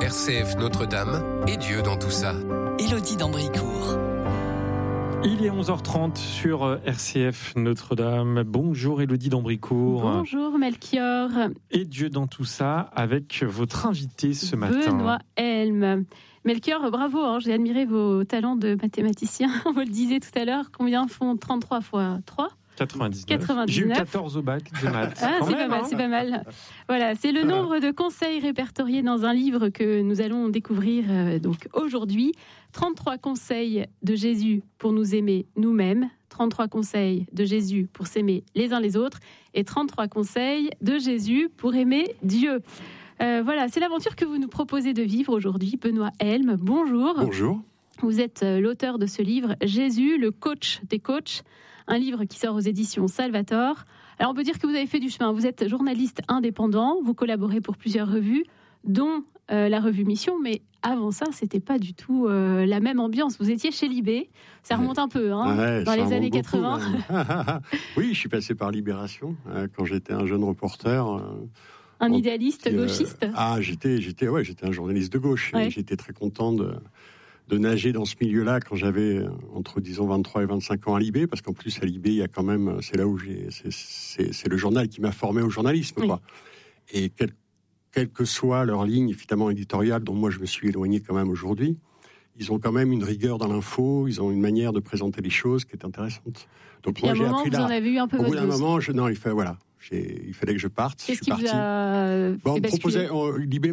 RCF Notre-Dame et Dieu dans tout ça. Élodie d'Ambricourt. Il est 11h30 sur RCF Notre-Dame. Bonjour Élodie d'Ambricourt. Bonjour Melchior. Et Dieu dans tout ça avec votre invité ce matin. Benoît Helm. Melchior, bravo, hein, j'ai admiré vos talents de mathématicien. On vous le disait tout à l'heure, combien font 33 fois 3 ? 99. J'ai eu 14 au bac de maths. Ah, c'est pas mal. Voilà, c'est le nombre de conseils répertoriés dans un livre que nous allons découvrir donc aujourd'hui. 33 conseils de Jésus pour nous aimer nous-mêmes, 33 conseils de Jésus pour s'aimer les uns les autres et 33 conseils de Jésus pour aimer Dieu. Voilà, c'est l'aventure que vous nous proposez de vivre aujourd'hui. Benoît Helm, bonjour. Bonjour. Vous êtes l'auteur de ce livre, Jésus, le coach des coachs, un livre qui sort aux éditions Salvator. Alors on peut dire que vous avez fait du chemin. Vous êtes journaliste indépendant, vous collaborez pour plusieurs revues, dont la revue Mission, mais avant ça, c'était pas du tout la même ambiance. Vous étiez chez Libé, ça remonte un peu, dans les années 80. Oui, je suis passé par Libération quand j'étais un jeune reporter. Un idéaliste gauchiste. J'étais un journaliste de gauche. Ouais. J'étais très content de nager dans ce milieu-là quand j'avais entre, disons, 23 et 25 ans à Libé, parce qu'en plus, à Libé, il y a quand même, c'est là où c'est le journal qui m'a formé au journalisme, oui. quoi. Et quelle que soit leur ligne, évidemment, éditoriale, dont moi je me suis éloigné quand même aujourd'hui, ils ont quand même une rigueur dans l'info, ils ont une manière de présenter les choses qui est intéressante. Donc moi, j'ai appris là. Vous en avez eu un peu au bout votre d'un dose. moment, il fallait que je parte. Qu'est-ce je suis qui vous parti. a fait basculer ? Libé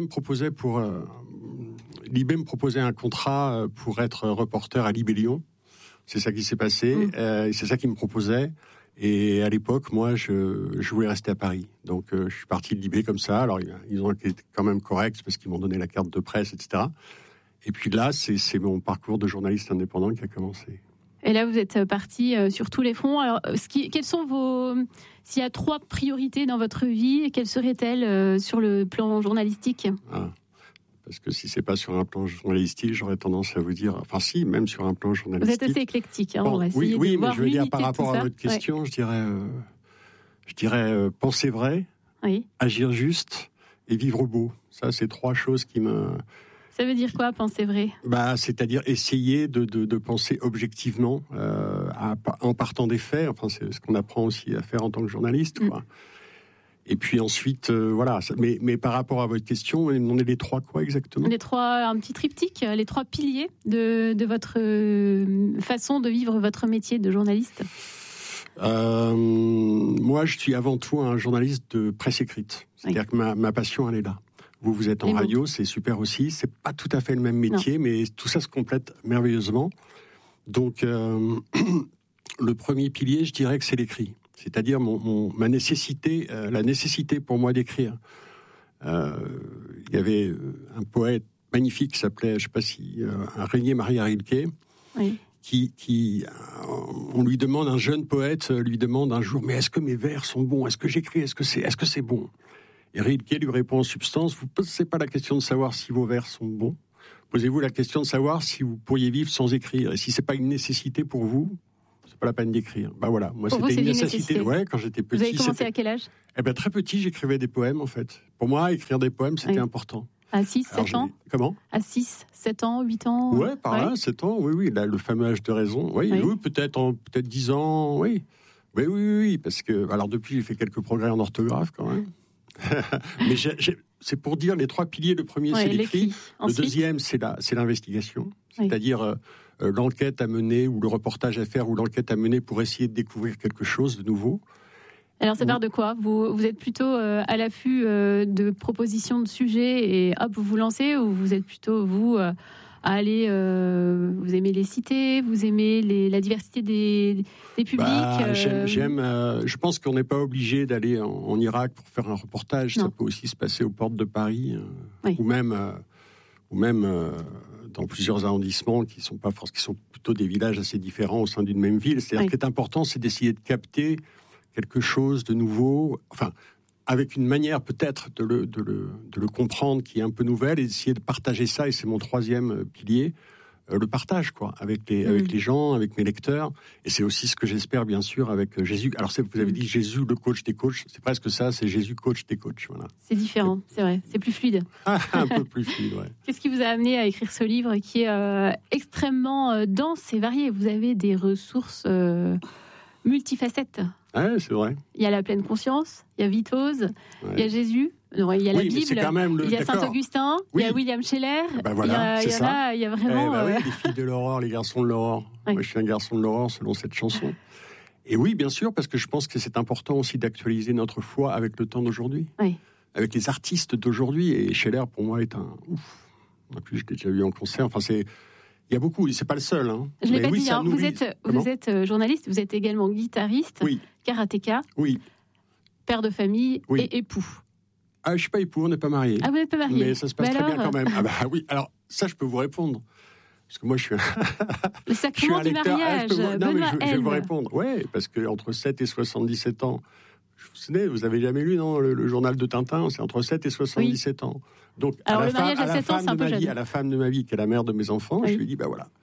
me proposait un contrat pour être reporter à Libé-Lyon. C'est ça qui s'est passé. C'est ça qu'ils me proposaient. Et à l'époque, moi, je voulais rester à Paris. Donc, je suis parti de Libé comme ça. Alors, ils ont été quand même corrects parce qu'ils m'ont donné la carte de presse, etc. Et puis là, c'est mon parcours de journaliste indépendant qui a commencé. Et là, vous êtes parti sur tous les fronts. Alors, quelles sont s'il y a 3 priorités dans votre vie, quelles seraient-elles sur le plan journalistique ? Parce que si c'est pas sur un plan journalistique, j'aurais tendance à vous dire, enfin si, même sur un plan journalistique. Vous êtes assez éclectique, hein, bon, on va essayer oui, de mais voir je veux dire par l'unité de rapport tout à ça. votre question, Ouais. je dirais penser vrai, Oui. agir juste et vivre beau. Ça, c'est 3 choses qui me. Ça veut dire quoi, penser vrai ? C'est-à-dire essayer de penser objectivement en partant des faits. Enfin, c'est ce qu'on apprend aussi à faire en tant que journaliste, quoi. Et puis ensuite, voilà. Mais par rapport à votre question, on est les 3 quoi exactement ? Un petit triptyque, les 3 piliers de votre façon de vivre votre métier de journaliste. Moi, je suis avant tout un journaliste de presse écrite. C'est-à-dire que ma passion, elle est là. Vous êtes en radio, c'est super aussi. C'est pas tout à fait le même métier, mais tout ça se complète merveilleusement. Donc, le premier pilier, je dirais que c'est l'écrit. C'est-à-dire ma nécessité, la nécessité pour moi d'écrire. Il y avait un poète magnifique qui s'appelait, je ne sais pas si, Rainier Maria Rilke, qui on lui demande, un jeune poète lui demande un jour, mais est-ce que mes vers sont bons ? Est-ce que j'écris ? Est-ce que c'est bon ? Et Rilke lui répond en substance, vous ne posez pas la question de savoir si vos vers sont bons, posez-vous la question de savoir si vous pourriez vivre sans écrire. Et si ce n'est pas une nécessité pour vous, c'est pas la peine d'écrire. Voilà. Moi, pour c'était vous, une nécessité. Ouais, quand j'étais petit. Vous avez commencé à quel âge ? Très petit, j'écrivais des poèmes, en fait. Pour moi, écrire des poèmes, c'était important. À 6, 7 ans ? Comment ? À 6, 7 ans, 8 ans ? Ouais, là, 7 ans, oui. Là, le fameux âge de raison. Oui, peut-être 10 ans, oui. Oui, parce que... Alors, depuis, j'ai fait quelques progrès en orthographe, quand même. Mais c'est pour dire les 3 piliers. Le premier, c'est l'écrit. Le deuxième, c'est l'investigation. C'est-à-dire... l'enquête à mener ou le reportage à faire ou l'enquête à mener pour essayer de découvrir quelque chose de nouveau. Alors ça part de quoi ? Vous êtes plutôt à l'affût de propositions de sujets et hop, vous vous lancez, ou vous êtes plutôt, à aller... vous aimez les cités, vous aimez la diversité des publics J'aime. Je pense qu'on n'est pas obligé d'aller en Irak pour faire un reportage. Non. Ça peut aussi se passer aux portes de Paris ou même dans plusieurs arrondissements qui sont plutôt des villages assez différents au sein d'une même ville. C'est-à-dire, ce qui est important, c'est d'essayer de capter quelque chose de nouveau, enfin, avec une manière peut-être de le comprendre qui est un peu nouvelle, et d'essayer de partager ça, et c'est mon 3e pilier, le partage, quoi, avec les gens, avec mes lecteurs. Et c'est aussi ce que j'espère, bien sûr, avec Jésus. Alors, vous avez dit Jésus, le coach des coachs. C'est presque ça, c'est Jésus, coach des coachs. Voilà. C'est différent, c'est vrai. C'est plus fluide. Un peu plus fluide, ouais. Qu'est-ce qui vous a amené à écrire ce livre qui est extrêmement dense et varié? Vous avez des ressources multifacettes. Ouais, c'est vrai. Il y a la pleine conscience, il y a Vitose, il y a Jésus, il y a la Bible, il y a Saint-Augustin, il y a William Scheller, voilà, il y a vraiment... les filles de l'aurore, les garçons de l'aurore. Moi, je suis un garçon de l'aurore selon cette chanson. Et oui, bien sûr, parce que je pense que c'est important aussi d'actualiser notre foi avec le temps d'aujourd'hui, avec les artistes d'aujourd'hui. Et Scheller, pour moi, est un... Ouf. En plus, je l'ai déjà vu en concert. Enfin, il y a beaucoup, c'est pas le seul. Hein. Je ne l'ai pas dit, hein. Vous êtes journaliste, vous êtes également guitariste, karatéka, père de famille et époux. Ah, je ne suis pas époux, on n'est pas mariés. Ah, vous n'êtes pas mariés. Mais ça se passe très bien quand même. Ah bah oui, alors ça, je peux vous répondre. Parce que moi, je suis le sacrement du mariage, je vais vous répondre. Oui, parce qu'entre 7 et 77 ans, vous n'avez jamais lu le journal de Tintin, c'est entre 7 et 77 ans. Donc, alors, le mariage à 7 ans, c'est un peu jeune. À la femme de ma vie, qui est la mère de mes enfants, je lui ai dit, bah voilà,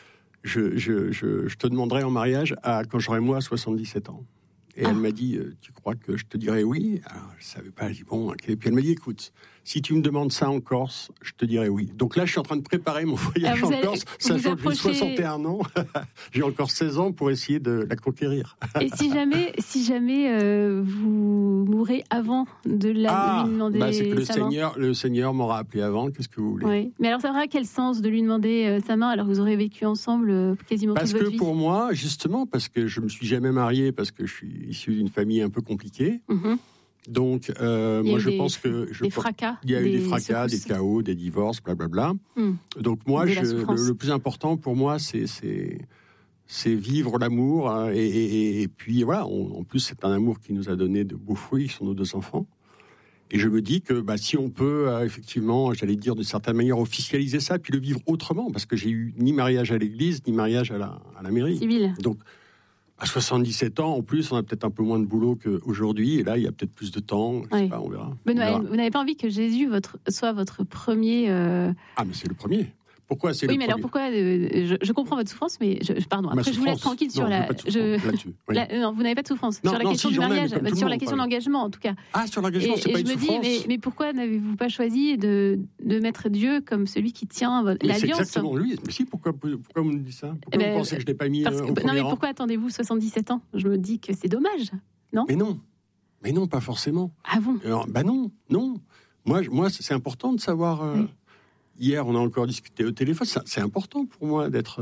je te demanderai en mariage quand j'aurai moi 77 ans. Et elle m'a dit, tu crois que je te dirais oui? Alors, je ne savais pas, je dis bon, ok. Puis elle m'a dit, écoute, si tu me demandes ça en Corse, je te dirais oui. Donc là, je suis en train de préparer mon voyage en Corse, sachant que j'ai 61 ans, j'ai encore 16 ans pour essayer de la conquérir. Et si jamais vous mourrez avant de lui demander c'est que sa main. Le Seigneur m'aura appelé avant, qu'est-ce que vous voulez? Oui. Mais alors ça aura quel sens de lui demander sa main alors que vous aurez vécu ensemble quasiment toute votre vie? Parce que pour moi, justement, parce que je ne me suis jamais marié, parce que je suis issu d'une famille un peu compliquée. Donc, moi, je pense que... Des fracas. Il y a eu des fracas, des chaos, des divorces, blablabla. Donc, moi, le plus important pour moi, c'est vivre l'amour. Hein, et puis, voilà, en plus, c'est un amour qui nous a donné de beaux fruits, qui sont nos 2 enfants. Et je me dis que si on peut, effectivement, j'allais dire d'une certaine manière, officialiser ça, puis le vivre autrement, parce que j'ai eu ni mariage à l'église, ni mariage à la mairie. Civil. Donc, à 77 ans, en plus, on a peut-être un peu moins de boulot qu'aujourd'hui. Et là, il y a peut-être plus de temps. Je sais pas, on verra. Benoît, vous n'avez pas envie que Jésus soit votre premier... Ah, mais c'est le premier. Pourquoi c'est le premier? Oui, mais alors pourquoi je comprends votre souffrance, mais pardon. Après, je vous laisse tranquille sur la... Non, vous n'avez pas de souffrance. Sur la question du mariage, sur la question d'engagement, en tout cas. Ah, sur l'engagement, c'est pas une souffrance. Et je me dis, mais pourquoi n'avez-vous pas choisi de mettre Dieu comme celui qui tient l'alliance? C'est exactement lui. Mais si, pourquoi vous me dites ça? Pourquoi vous pensez que je ne l'ai pas mis au premier rang? Non, mais pourquoi attendez-vous 77 ans? Je me dis que c'est dommage, non? Mais non, pas forcément. Ah bon? Non. Moi, c'est important de savoir... Hier, on a encore discuté au téléphone. C'est important pour moi d'être,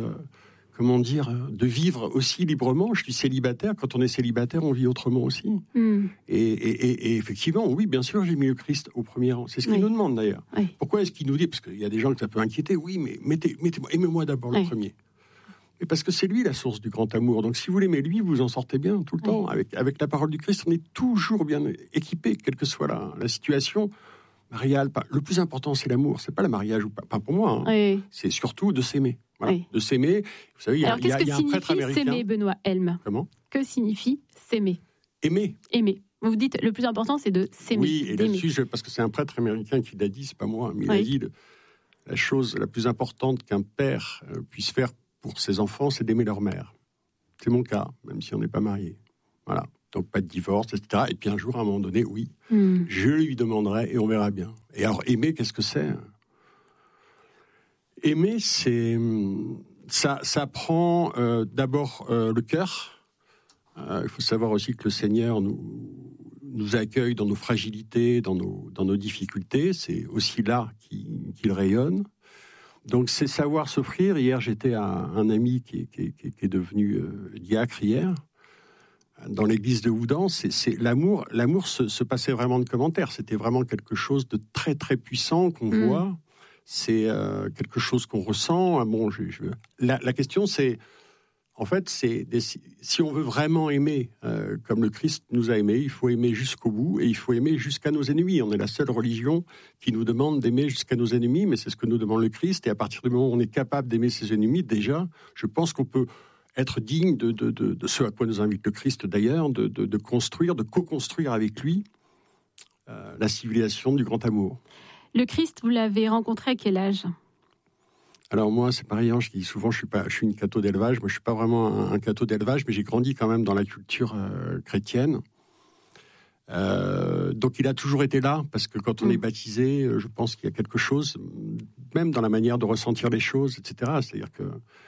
de vivre aussi librement. Je suis célibataire. Quand on est célibataire, on vit autrement aussi. Et effectivement, oui, bien sûr, j'ai mis le Christ au premier rang. C'est ce qu'il nous demande d'ailleurs. Pourquoi est-ce qu'il nous dit? Parce qu'il y a des gens que ça peut inquiéter. Oui, mais aimez-moi d'abord le premier. Et parce que c'est lui la source du grand amour. Donc si vous l'aimez lui, vous en sortez bien tout le temps. Avec la parole du Christ, on est toujours bien équipé, quelle que soit la situation. Marial, le plus important, c'est l'amour. C'est pas le mariage ou pas pour moi. Hein. C'est surtout de s'aimer. Voilà. De s'aimer. Vous savez, il y a un prêtre américain. Qu'est-ce que signifie s'aimer, Benoît Helm? Comment? Que signifie s'aimer? Aimer. Vous dites le plus important, c'est de s'aimer. Oui, et là-dessus, parce que c'est un prêtre américain qui l'a dit, c'est pas moi, mais il a dit la chose la plus importante qu'un père puisse faire pour ses enfants, c'est d'aimer leur mère. C'est mon cas, même si on n'est pas marié. Voilà. Donc pas de divorce, etc. Et puis un jour, à un moment donné, oui, je lui demanderai et on verra bien. Et alors, aimer, qu'est-ce que c'est? Aimer, c'est... Ça prend d'abord le cœur. Il faut savoir aussi que le Seigneur nous accueille dans nos fragilités, dans nos difficultés. C'est aussi là qu'il rayonne. Donc c'est savoir s'offrir. Hier, j'étais à un ami qui est devenu diacre hier, dans l'église de Houdan. C'est l'amour. L'amour se passait vraiment de commentaires. C'était vraiment quelque chose de très très puissant qu'on voit. C'est quelque chose qu'on ressent. Bon, la question c'est, en fait, si on veut vraiment aimer comme le Christ nous a aimés, il faut aimer jusqu'au bout et il faut aimer jusqu'à nos ennemis. On est la seule religion qui nous demande d'aimer jusqu'à nos ennemis, mais c'est ce que nous demande le Christ. Et à partir du moment où on est capable d'aimer ses ennemis, déjà, je pense qu'on peut être digne de ce à quoi nous invite le Christ d'ailleurs, de construire, de co-construire avec lui la civilisation du grand amour. Le Christ, vous l'avez rencontré à quel âge? Alors moi, c'est pareil, je dis souvent, je suis une catho d'élevage. Moi, je suis pas vraiment un catho d'élevage, mais j'ai grandi quand même dans la culture chrétienne. Donc il a toujours été là, parce que quand on est baptisé, je pense qu'il y a quelque chose, même dans la manière de ressentir les choses, etc. C'est-à-dire que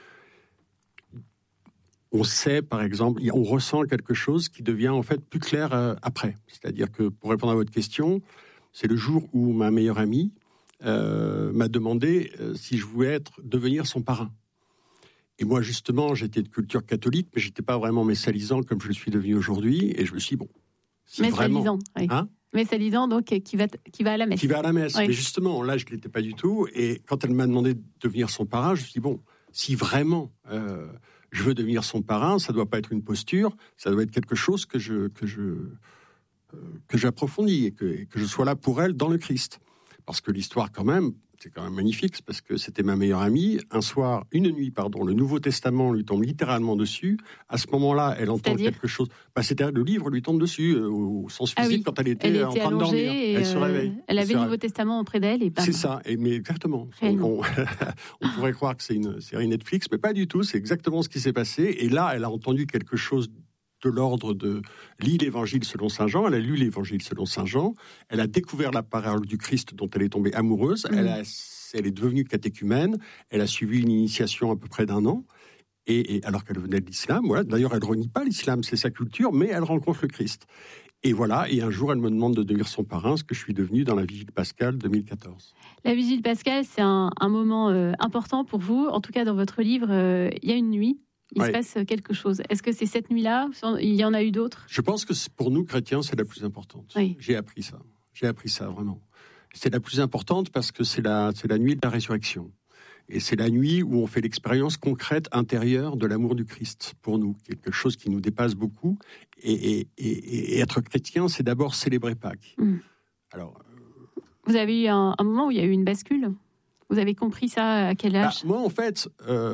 on sait, par exemple, on ressent quelque chose qui devient en fait plus clair après. C'est-à-dire que, pour répondre à votre question, c'est le jour où ma meilleure amie m'a demandé si je voulais devenir son parrain. Et moi, justement, j'étais de culture catholique, mais j'étais pas vraiment messalisant comme je le suis devenu aujourd'hui. Et je me suis dit, bon, si messalisant, vraiment... oui. Messalisant, donc, qui va à la messe. Qui va à la messe. Oui. Mais justement, là, je ne l'étais pas du tout. Et quand elle m'a demandé de devenir son parrain, je me suis dit, bon, si vraiment je veux devenir son parrain, ça ne doit pas être une posture, ça doit être quelque chose que j'approfondis et que je sois là pour elle dans le Christ. Parce que l'histoire, quand même, c'est quand même magnifique, parce que c'était ma meilleure amie. Une nuit, le Nouveau Testament lui tombe littéralement dessus. À ce moment-là, elle entend quelque chose. C'est-à-dire, le livre lui tombe dessus, au sens physique, quand elle était en train de dormir. Elle se réveille. Elle avait le Nouveau Testament près d'elle. Et c'est ça, mais exactement. On pourrait croire que c'est une série Netflix, mais pas du tout. C'est exactement ce qui s'est passé. Et là, elle a entendu quelque chose de l'ordre de lit l'Évangile selon Saint Jean. Elle a lu l'Évangile selon Saint Jean. Elle a découvert la parole du Christ dont elle est tombée amoureuse. Elle est devenue catéchumène. Elle a suivi une initiation à peu près d'1 an. Et alors qu'elle venait de l'islam, voilà. D'ailleurs, elle ne renie pas l'islam, c'est sa culture, mais elle rencontre le Christ. Et voilà, et un jour, elle me demande de devenir son parrain, ce que je suis devenu dans la Vigile Pascale 2014. La Vigile Pascale, c'est un moment important pour vous. En tout cas, dans votre livre, il y a une nuit. Il se passe quelque chose. Est-ce que c'est cette nuit-là? Il y en a eu d'autres? Je pense que pour nous, chrétiens, c'est la plus importante. Oui. J'ai appris ça, vraiment. C'est la plus importante parce que c'est la nuit de la résurrection. Et c'est la nuit où on fait l'expérience concrète intérieure de l'amour du Christ pour nous. Quelque chose qui nous dépasse beaucoup. Et être chrétien, c'est d'abord célébrer Pâques. Alors, vous avez eu un moment où il y a eu une bascule? Vous avez compris ça à quel âge? Moi, en fait...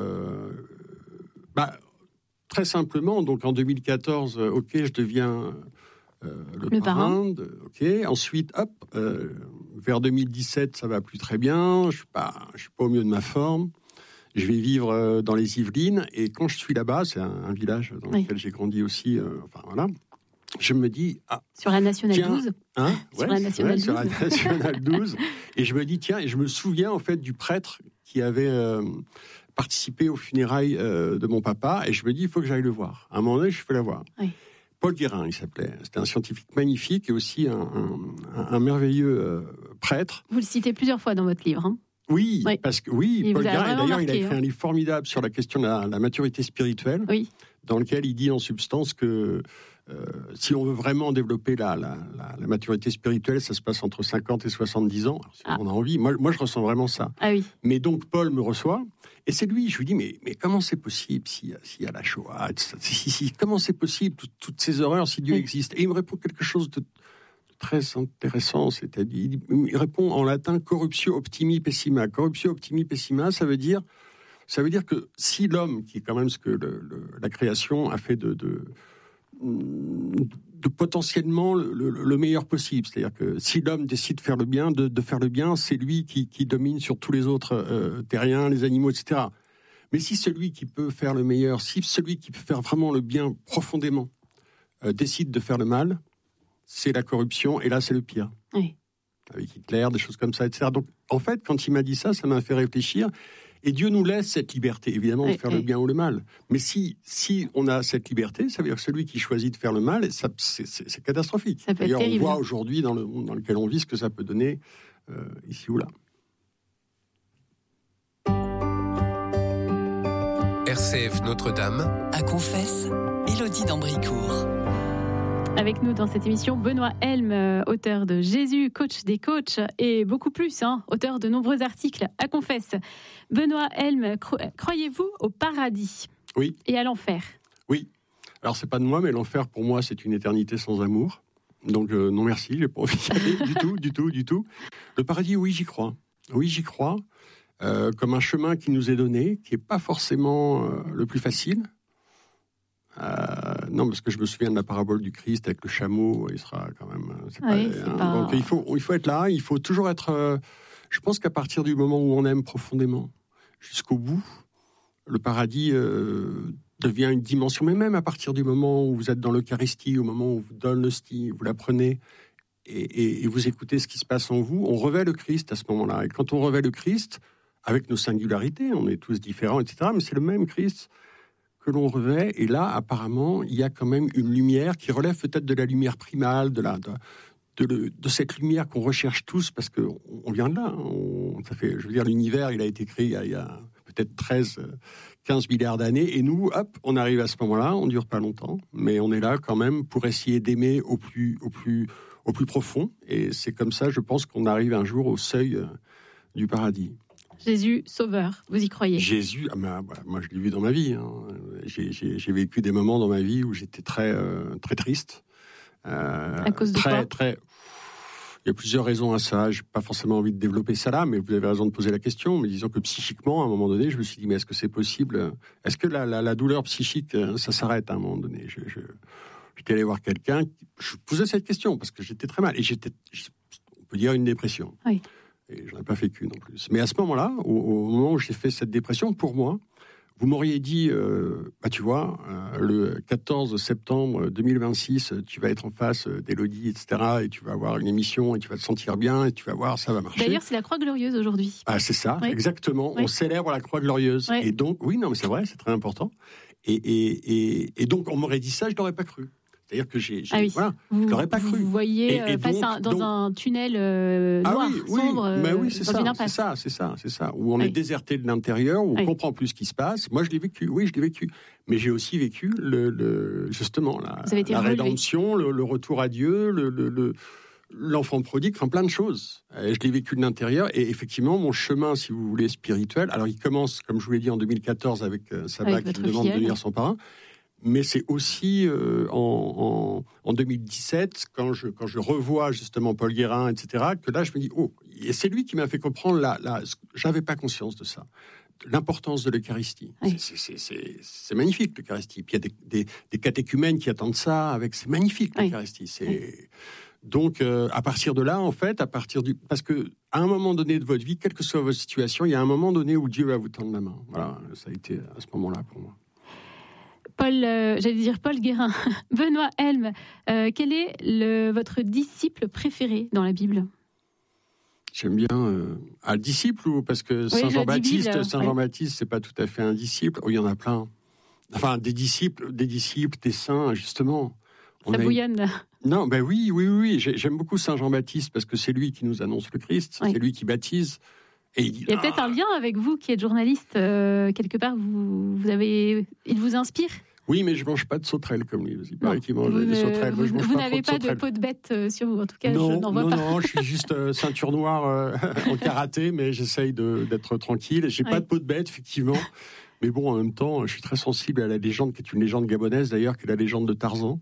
très simplement, donc en 2014, je deviens le parrain. Ensuite, vers 2017, ça va plus très bien. Je suis pas au mieux de ma forme. Je vais vivre dans les Yvelines. Et quand je suis là-bas, c'est un village dans lequel j'ai grandi aussi. Je me dis... sur la Nationale 12 sur la Nationale 12. Et je me dis, tiens, et je me souviens en fait du prêtre qui avait... participer aux funérailles de mon papa, et je me dis, il faut que j'aille le voir. À un moment donné, je fais la voir. Oui. Paul Guérin, il s'appelait. C'était un scientifique magnifique et aussi un merveilleux prêtre. Vous le citez plusieurs fois dans votre livre. Oui, parce que Paul Guérin, d'ailleurs, il a écrit un livre formidable sur la question de la maturité spirituelle, dans lequel il dit en substance que si on veut vraiment développer la maturité spirituelle, ça se passe entre 50 et 70 ans. Alors, si on a envie. Moi, je ressens vraiment ça. Mais donc, Paul me reçoit, et c'est lui, je lui dis, mais comment c'est possible s'il y a la Shoah, comment c'est possible, toutes ces horreurs, si Dieu existe? Et il me répond quelque chose de très intéressant, c'est-à-dire, il répond en latin, corruptio optimi pessima. Corruptio optimi pessima, ça veut dire que si l'homme, qui est quand même ce que la création a fait de potentiellement le meilleur possible. C'est-à-dire que si l'homme décide de faire le bien, de faire le bien, c'est lui qui domine sur tous les autres terriens, les animaux, etc. Mais si celui qui peut faire le meilleur, si celui qui peut faire vraiment le bien profondément décide de faire le mal, c'est la corruption, et là c'est le pire. Oui. Avec Hitler, des choses comme ça, etc. Donc en fait, quand il m'a dit ça, ça m'a fait réfléchir. Et Dieu nous laisse cette liberté, évidemment, de faire le bien ou le mal. Mais si on a cette liberté, ça veut dire que celui qui choisit de faire le mal, c'est catastrophique. Ça peut être terrible. On voit aujourd'hui, dans le monde dans lequel on vit, ce que ça peut donner ici ou là. RCF Notre-Dame. À Confesse, Élodie d'Ambricourt. Avec nous dans cette émission, Benoît Helm, auteur de Jésus, coach des coachs et beaucoup plus, auteur de nombreux articles à Confesse. Benoît Helm, croyez-vous au paradis? Oui. Et à l'enfer? Oui. Alors c'est pas de moi, mais l'enfer pour moi c'est une éternité sans amour. Donc non merci, j'ai pas envie d'y aller du tout. Le paradis, oui j'y crois. Oui j'y crois. Comme un chemin qui nous est donné, qui est pas forcément le plus facile. Non, parce que je me souviens de la parabole du Christ avec le chameau, il sera quand même... Donc il faut être là, il faut toujours être... je pense qu'à partir du moment où on aime profondément, jusqu'au bout, le paradis devient une dimension, mais même à partir du moment où vous êtes dans l'Eucharistie, au moment où vous donne l'hostie, vous la prenez et vous écoutez ce qui se passe en vous, on revêt le Christ à ce moment-là. Et quand on revêt le Christ, avec nos singularités, on est tous différents, etc., mais c'est le même Christ que l'on revêt. Et là, apparemment, il y a quand même une lumière qui relève peut-être de la lumière primale, de cette lumière qu'on recherche tous, parce qu'on vient de là. Ça fait, je veux dire, l'univers, il a été créé il y a peut-être 15 milliards d'années, et nous, hop, on arrive à ce moment-là, on ne dure pas longtemps, mais on est là quand même pour essayer d'aimer au plus profond, et c'est comme ça, je pense, qu'on arrive un jour au seuil du paradis. Jésus, sauveur, vous y croyez? Jésus, moi je l'ai vu dans ma vie. J'ai vécu des moments dans ma vie où j'étais très triste. À cause de quoi? Il y a plusieurs raisons à ça. J'ai pas forcément envie de développer ça là, mais vous avez raison de poser la question. Mais disons que psychiquement, à un moment donné, je me suis dit, mais est-ce que c'est possible? Est-ce que la douleur psychique, ça s'arrête à un moment donné? J'étais allé voir quelqu'un. Je posais cette question parce que j'étais très mal. Et on peut dire, une dépression. Oui. Et j'en ai pas fait qu'une en plus. Mais à ce moment-là, au moment où j'ai fait cette dépression, pour moi, vous m'auriez dit, tu vois, le 14 septembre 2026, tu vas être en face d'Élodie, etc., et tu vas avoir une émission, et tu vas te sentir bien, et tu vas voir, ça va marcher. D'ailleurs, c'est la Croix Glorieuse aujourd'hui. Ah, c'est ça, oui. Exactement. Oui. On célèbre la Croix Glorieuse. Oui. Et donc, oui, non, mais c'est vrai, c'est très important. Et donc, on m'aurait dit ça, je n'aurais pas cru. C'est-à-dire que voilà, je n'aurais pas cru. Vous voyez dans un tunnel noir, sombre, dans une impasse. C'est ça. Où on est déserté de l'intérieur, où on ne comprend plus ce qui se passe. Moi, je l'ai vécu. Mais j'ai aussi vécu justement la rédemption, le retour à Dieu, l'enfant prodigue, enfin plein de choses. Je l'ai vécu de l'intérieur. Et effectivement, mon chemin, si vous voulez, spirituel, alors il commence, comme je vous l'ai dit, en 2014 avec Sabah qui me demande de devenir son parrain. Mais c'est aussi en 2017, quand je revois justement Paul Guérin, etc., que là, je me dis, et c'est lui qui m'a fait comprendre, j'avais pas conscience de ça, l'importance de l'Eucharistie. Oui. C'est magnifique, l'Eucharistie. Puis il y a des catéchumènes qui attendent ça, c'est magnifique, l'Eucharistie. Donc, à partir de là, en fait, parce que à un moment donné de votre vie, quelle que soit votre situation, il y a un moment donné où Dieu va vous tendre la main. Voilà, ça a été à ce moment-là pour moi. Paul Guérin, Benoît Helm, quel est votre disciple préféré dans la Bible? J'aime bien un disciple, ou parce que Saint Jean-Baptiste, c'est pas tout à fait un disciple. Il y en a plein. Enfin, des disciples, des saints, justement. Ça bouillonne. Non, oui. J'aime beaucoup Saint Jean-Baptiste parce que c'est lui qui nous annonce le Christ, c'est lui qui baptise. Et il y a peut-être un lien avec vous qui êtes journaliste, quelque part, il vous inspire? Oui, mais je ne mange pas de sauterelles comme lui. Il paraît qu'il mange des sauterelles. Vous n'avez pas de peau de bête sur vous, en tout cas, non, je n'en vois pas. Non, je suis juste ceinture noire en karaté, mais j'essaye d'être tranquille. Je n'ai pas de peau de bête, effectivement. Mais bon, en même temps, je suis très sensible à la légende, qui est une légende gabonaise d'ailleurs, qui est la légende de Tarzan.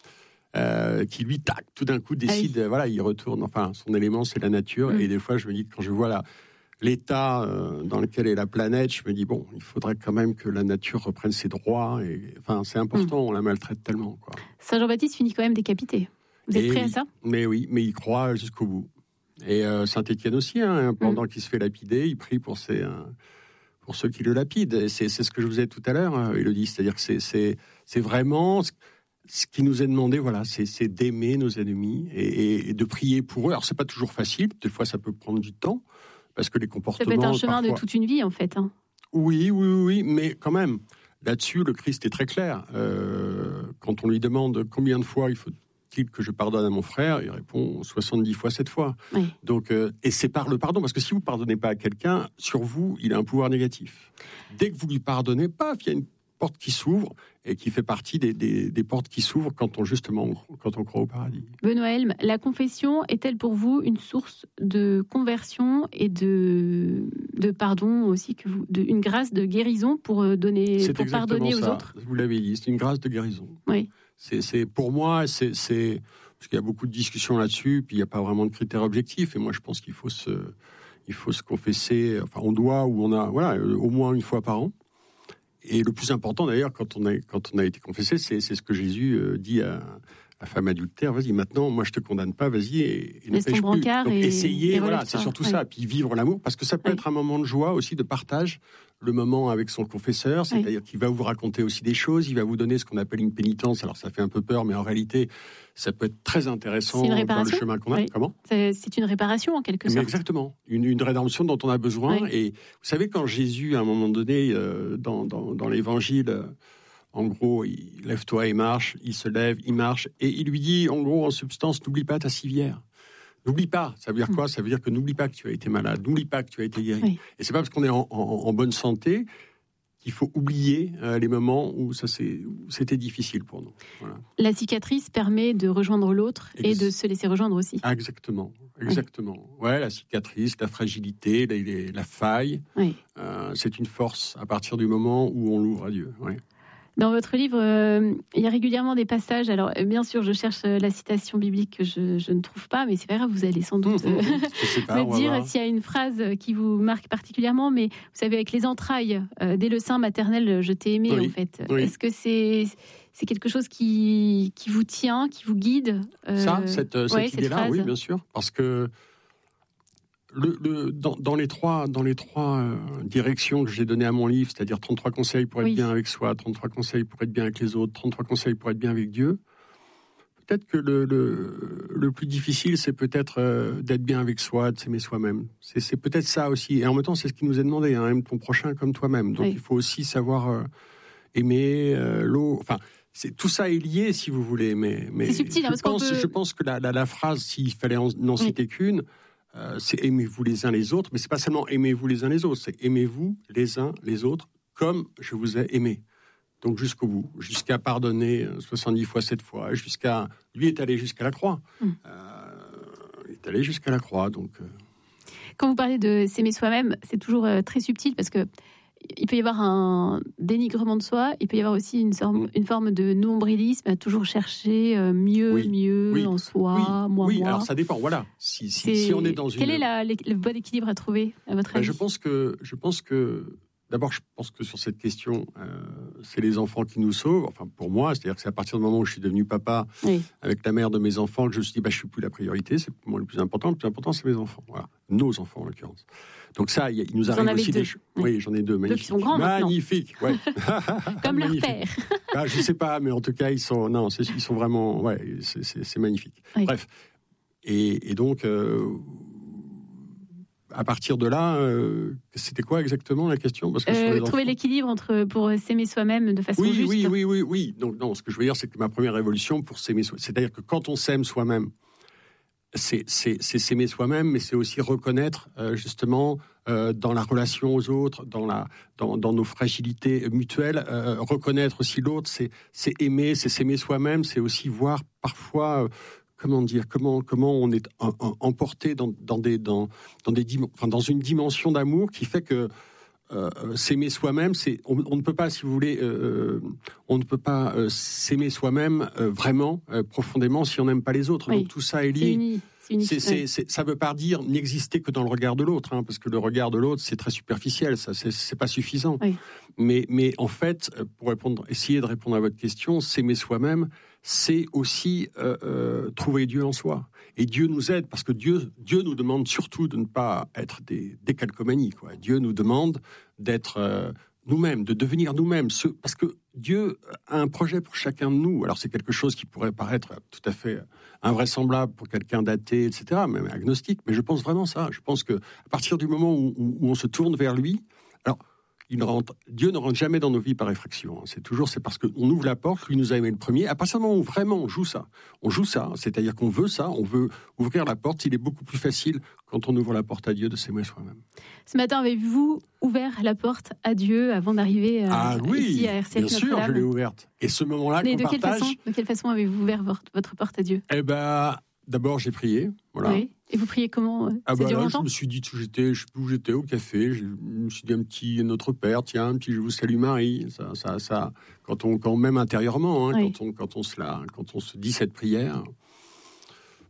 Qui lui, tout d'un coup, décide, il retourne. Enfin, son élément, c'est la nature. Et des fois, je me dis, quand je vois l'état dans lequel est la planète, je me dis, il faudrait quand même que la nature reprenne ses droits. C'est important, on la maltraite tellement. Quoi. Saint Jean-Baptiste finit quand même décapité. Vous êtes prêt à ça? Mais oui, mais il croit jusqu'au bout. Et Saint-Étienne aussi, pendant qu'il se fait lapider, il prie pour ceux qui le lapident. Et c'est ce que je vous ai dit tout à l'heure, Élodie. C'est-à-dire que c'est vraiment... Ce qui nous est demandé, c'est d'aimer nos ennemis et de prier pour eux. Alors, c'est pas toujours facile. Des fois, ça peut prendre du temps. Parce que les comportements... Ça peut être un chemin de toute une vie, en fait. Oui, mais quand même, là-dessus, le Christ est très clair. Quand on lui demande combien de fois il faut-il que je pardonne à mon frère, il répond 70 fois 7 fois. Oui. Donc, et c'est par le pardon, parce que si vous ne pardonnez pas à quelqu'un, sur vous, il a un pouvoir négatif. Dès que vous lui pardonnez, paf, il y a une porte qui s'ouvre et qui fait partie des portes qui s'ouvrent quand on croit au paradis. Benoît Helm, la confession est-elle pour vous une source de conversion et de pardon aussi, une grâce de guérison pour pardonner aux autres? Vous l'avez dit, c'est une grâce de guérison. Oui. C'est pour moi, c'est parce qu'il y a beaucoup de discussions là-dessus, puis il n'y a pas vraiment de critères objectifs. Et moi, je pense qu'il faut se confesser. Enfin, on doit ou on a au moins une fois par an. Et le plus important d'ailleurs, quand on a été confessé, c'est ce que Jésus dit la femme adultère, vas-y, maintenant, moi, je te condamne pas, vas-y, et ne pêche plus. Donc, essayez, voilà, c'est surtout ça. Puis vivre l'amour, parce que ça peut être un moment de joie aussi, de partage, le moment avec son confesseur, c'est-à-dire qu'il va vous raconter aussi des choses, il va vous donner ce qu'on appelle une pénitence. Alors, ça fait un peu peur, mais en réalité, ça peut être très intéressant dans le chemin qu'on a. Comment ? C'est une réparation, en quelque sorte. Exactement. Une rédemption dont on a besoin. Oui. Et vous savez, quand Jésus, à un moment donné, dans l'Évangile... En gros, il lève-toi et marche, il se lève, il marche, et il lui dit, en gros, en substance, n'oublie pas ta civière. N'oublie pas. Ça veut dire quoi ? Ça veut dire que n'oublie pas que tu as été malade, n'oublie pas que tu as été guéri. Oui. Et c'est pas parce qu'on est en bonne santé qu'il faut oublier les moments où c'était difficile pour nous. Voilà. La cicatrice permet de rejoindre l'autre et de se laisser rejoindre aussi. Ah, exactement. Ouais, la cicatrice, la fragilité, la faille, c'est une force à partir du moment où on l'ouvre à Dieu. Ouais. Dans votre livre, il y a régulièrement des passages. Alors, bien sûr, je cherche la citation biblique que je ne trouve pas, mais c'est pas grave, vous allez sans doute me dire s'il y a une phrase qui vous marque particulièrement. Mais vous savez, avec les entrailles, dès le sein maternel, je t'ai aimé, en fait. Oui. Est-ce que c'est quelque chose qui vous tient, qui vous guide cette idée-là, phrase. Oui, bien sûr. Parce que dans les trois directions que j'ai données à mon livre, c'est-à-dire 33 conseils pour être bien avec soi, 33 conseils pour être bien avec les autres, 33 conseils pour être bien avec Dieu, peut-être que le plus difficile, c'est peut-être d'être bien avec soi, de s'aimer soi-même. C'est peut-être ça aussi. Et en même temps, c'est ce qui nous est demandé, hein, aime ton prochain comme toi-même. Donc il faut aussi savoir aimer l'autre. Enfin, tout ça est lié, si vous voulez. Mais c'est subtil, je pense que la phrase, s'il fallait n'en citer qu'une, c'est aimez-vous les uns les autres, mais c'est pas seulement aimez-vous les uns les autres, c'est aimez-vous les uns les autres comme je vous ai aimé. Donc jusqu'au bout, jusqu'à pardonner 70 fois 7 fois, lui est allé jusqu'à la croix. Il est allé jusqu'à la croix, donc... Quand vous parlez de s'aimer soi-même, c'est toujours très subtil parce que il peut y avoir un dénigrement de soi, il peut y avoir aussi une forme de nombrilisme, à toujours chercher mieux en soi, moi. Oui, alors ça dépend, voilà. Si on est dans Quel est le bon équilibre à trouver, à votre avis ? Je pense que d'abord, je pense que sur cette question, c'est les enfants qui nous sauvent. Enfin, pour moi, c'est-à-dire que c'est à partir du moment où je suis devenu papa, avec la mère de mes enfants, que je me suis dit, je suis plus la priorité, c'est pour moi le plus important. Le plus important, c'est mes enfants. Voilà. Nos enfants, en l'occurrence. Donc ça, il nous arrive aussi des choses. Oui, j'en ai deux. Magnifiques. Qui sont grands magnifiques, ouais. Comme leur père. Je sais pas, mais en tout cas, ils sont vraiment, c'est magnifique. Oui. Bref. Et donc, à partir de là, c'était quoi exactement la question ? Parce que trouver l'équilibre pour s'aimer soi-même de façon juste. Oui. Donc, non, ce que je veux dire, c'est que ma première révolution pour s'aimer soi-même, c'est-à-dire que quand on s'aime soi-même, c'est s'aimer soi-même, mais c'est aussi reconnaître justement dans la relation aux autres, dans nos fragilités mutuelles, reconnaître aussi l'autre, c'est aimer, c'est s'aimer soi-même, c'est aussi voir parfois comment on est emporté dans une dimension d'amour qui fait que s'aimer soi-même, on ne peut pas, si vous voulez, on ne peut pas s'aimer soi-même vraiment profondément si on n'aime pas les autres. Donc tout ça est lié. Ça veut pas dire n'exister que dans le regard de l'autre, hein, parce que le regard de l'autre c'est très superficiel, ça c'est pas suffisant. Oui. Mais en fait, pour essayer de répondre à votre question, s'aimer soi-même, c'est aussi trouver Dieu en soi. Et Dieu nous aide, parce que Dieu nous demande surtout de ne pas être des calcomanies, quoi. Dieu nous demande d'être nous-mêmes, de devenir nous-mêmes. Parce que Dieu a un projet pour chacun de nous. Alors c'est quelque chose qui pourrait paraître tout à fait invraisemblable pour quelqu'un d'athée, etc., même agnostique. Mais je pense vraiment ça. Je pense qu'à partir du moment où on se tourne vers lui, alors Dieu ne rentre jamais dans nos vies par effraction. C'est parce qu'on ouvre la porte, lui nous a aimé le premier. À partir du moment où vraiment on joue ça, c'est-à-dire qu'on veut ça, on veut ouvrir la porte, il est beaucoup plus facile quand on ouvre la porte à Dieu de s'aimer soi-même. Ce matin, avez-vous ouvert la porte à Dieu avant d'arriver ici à RCF Notre-Dame ? Bien sûr, je l'ai ouverte. Et ce moment-là qu'on partage... De quelle façon avez-vous ouvert votre porte à Dieu ? D'abord, j'ai prié. Voilà. Oui. Et vous priez comment ? Ça dure longtemps ? Je me suis dit, je sais plus où j'étais, au café. Je me suis dit un petit Notre Père, tiens, un petit Je vous salue Marie. Ça, quand même intérieurement, hein, quand on se dit cette prière.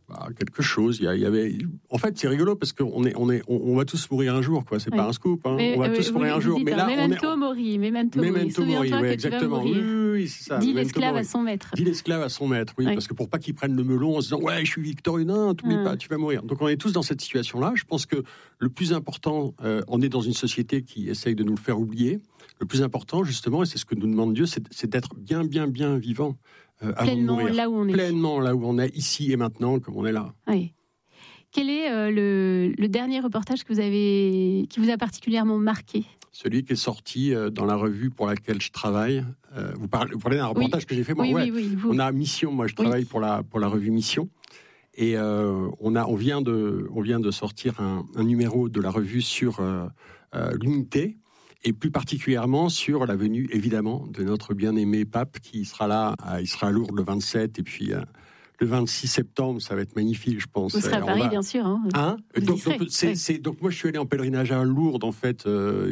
quelque chose. Il y avait. En fait, c'est rigolo parce qu'on va tous mourir un jour, quoi. C'est pas un scoop. Hein. On va tous mourir un jour. Mais là, memento mori. Memento mori, oui, exactement. Oui, c'est ça. Dit l'esclave à son maître. Dit l'esclave à son maître, oui, parce que pour pas qu'il prenne le melon en se disant ouais, je suis victorieux, non, t'oublies pas, tu vas mourir. Donc on est tous dans cette situation-là. Je pense que le plus important, on est dans une société qui essaye de nous le faire oublier. Le plus important, justement, et c'est ce que nous demande Dieu, c'est d'être bien vivant. Pleinement là où on est. Pleinement là où on est, ici et maintenant, comme on est là. Oui. Quel est le dernier reportage qui vous a particulièrement marqué ? Celui qui est sorti dans la revue pour laquelle je travaille. Vous parlez d'un reportage que j'ai fait, moi. Oui, on a Mission, moi je travaille pour la revue Mission. Et on vient de sortir un numéro de la revue sur l'unité. Et plus particulièrement sur la venue, évidemment, de notre bien-aimé pape qui sera là, il sera à Lourdes le 27 et puis le 26 septembre, ça va être magnifique, je pense. Vous serez à Paris, bien sûr. Donc moi, je suis allé en pèlerinage à Lourdes, en fait,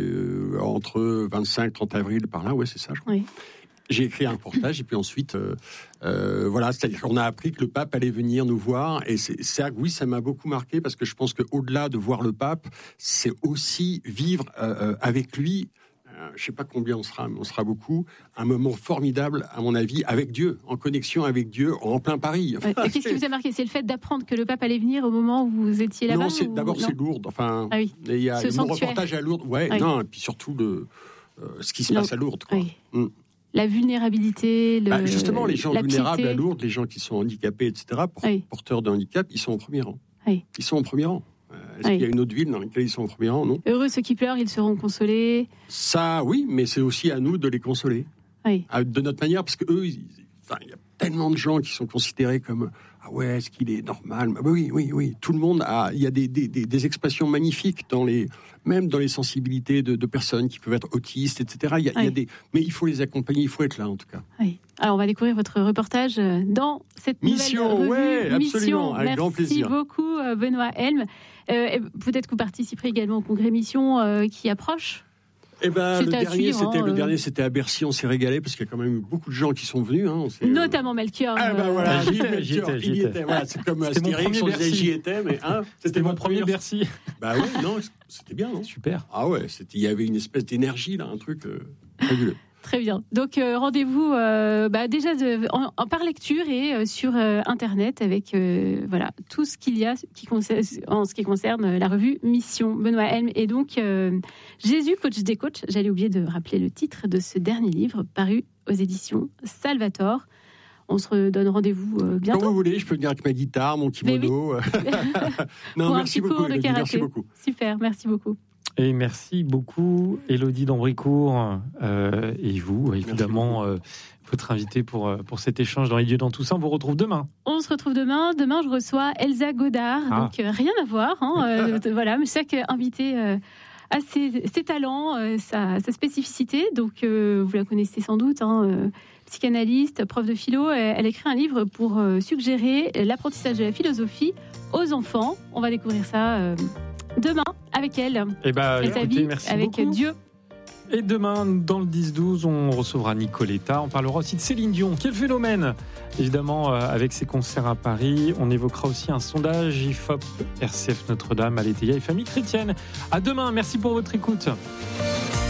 entre 25 et 30 avril, par là, c'est ça, je crois. Oui. J'ai écrit un reportage et puis ensuite, c'est-à-dire qu'on a appris que le pape allait venir nous voir et ça m'a beaucoup marqué parce que je pense qu'au-delà de voir le pape, c'est aussi vivre avec lui, je ne sais pas combien on sera, mais on sera beaucoup, un moment formidable, à mon avis, avec Dieu, en connexion avec Dieu, en plein Paris. Et qu'est-ce qui vous a marqué ? C'est le fait d'apprendre que le pape allait venir au moment où vous étiez là-bas ? Non, c'est Lourdes. Enfin, il y a mon reportage à Lourdes, non, et puis surtout ce qui se passe à Lourdes, quoi. Oui. La vulnérabilité, justement, les gens vulnérables piété. à Lourdes, les gens qui sont handicapés, etc., porteurs de handicap, ils sont au premier rang. Oui. Ils sont au premier rang. Est-ce qu'il y a une autre ville dans laquelle ils sont au premier rang ? Non. Heureux ceux qui pleurent, ils seront consolés. Ça, oui, mais c'est aussi à nous de les consoler. Oui. De notre manière, parce qu'eux, il y a tellement de gens qui sont considérés comme « Ah ouais, est-ce qu'il est normal ?» Oui. Tout le monde a... Il y a des expressions magnifiques même dans les sensibilités de personnes qui peuvent être autistes, etc. Mais il faut les accompagner, il faut être là, en tout cas. Oui. Alors, on va découvrir votre reportage dans cette nouvelle revue. Mission, avec grand plaisir. Merci beaucoup, Benoît Helm. Peut-être que vous participerez également au congrès Mission qui approche. Le dernier, c'était à Bercy. On s'est régalé parce qu'il y a quand même eu beaucoup de gens qui sont venus. Notamment Melchior. J'y étais. Voilà, c'est comme Astérix, on disait j'y étais, mais c'était mon premier Bercy. C'était bien, non ? Super. Ah ouais, il y avait une espèce d'énergie là, un truc fabuleux. Très bien. Donc rendez-vous déjà par lecture et sur Internet avec tout ce qu'il y a en ce qui concerne la revue Mission. Benoît Helm et donc Jésus, coach des coachs. J'allais oublier de rappeler le titre de ce dernier livre paru aux éditions Salvator. On se redonne rendez-vous bientôt. Quand vous voulez, je peux venir avec ma guitare, mon kimono. Non, merci beaucoup, Élodie, merci beaucoup. Super, merci beaucoup. Et merci beaucoup, Élodie d'Ambricourt, et vous, évidemment, votre invité pour cet échange dans les lieux dans tout ça. On vous retrouve demain. On se retrouve demain. Demain, je reçois Elsa Godard. Donc, rien à voir. Mais chaque invité a ses talents, sa spécificité. Donc, vous la connaissez sans doute. Psychanalyste, prof de philo. Elle écrit un livre pour suggérer l'apprentissage de la philosophie aux enfants. On va découvrir ça demain avec elle. Merci avec beaucoup. Dieu. Et demain, dans le 10-12, on recevra Nicoletta. On parlera aussi de Céline Dion. Quel phénomène ! Évidemment, avec ses concerts à Paris. On évoquera aussi un sondage IFOP RCF Notre-Dame à l'Étéia et famille chrétienne. À demain. Merci pour votre écoute.